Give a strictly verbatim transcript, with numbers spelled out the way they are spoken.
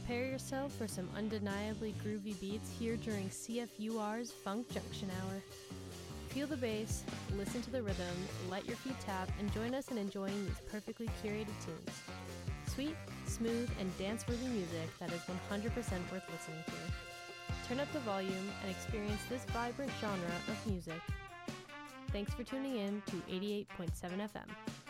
Prepare yourself for some undeniably groovy beats here during C F U R's Funk Junction Hour. Feel the bass, listen to the rhythm, let your feet tap, and join us in enjoying these perfectly curated tunes. Sweet, smooth, and dance-worthy music that is one hundred percent worth listening to. Turn up the volume and experience this vibrant genre of music. Thanks for tuning in to eighty-eight point seven F M.